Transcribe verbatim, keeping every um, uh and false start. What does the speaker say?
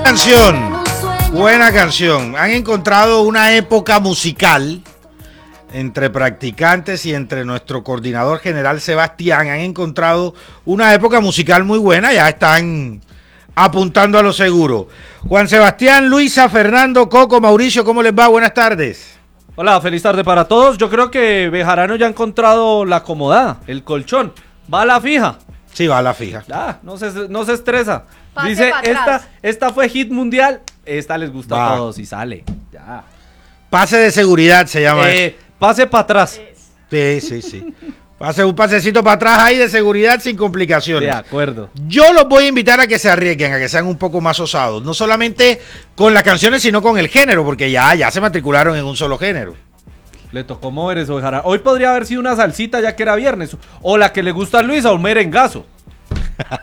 canción, buena canción. Han encontrado una época musical entre practicantes y entre nuestro coordinador general Sebastián. Han encontrado una época musical muy buena, ya están apuntando a lo seguro. Juan Sebastián, Luisa, Fernando, Coco, Mauricio, ¿cómo les va? Buenas tardes. Hola, feliz tarde para todos. Yo creo que Bejarano ya ha encontrado la acomodada, el colchón. Va a la fija. Sí, va a la fija. Ya, no se, no se estresa. Pase Dice, pa' esta, atrás. esta fue hit mundial, esta les gusta Va. a todos y sale. Ya. Pase de seguridad se llama. Eh, pase para atrás. Sí, sí, sí. Pase un pasecito para atrás ahí de seguridad sin complicaciones. De acuerdo. Yo los voy a invitar a que se arriesguen, a que sean un poco más osados. No solamente con las canciones, sino con el género, porque ya, ya se matricularon en un solo género. Le tocó mover eso, Bejarano. Hoy podría haber sido una salsita ya que era viernes. O la que le gusta a Luisa, un merengazo.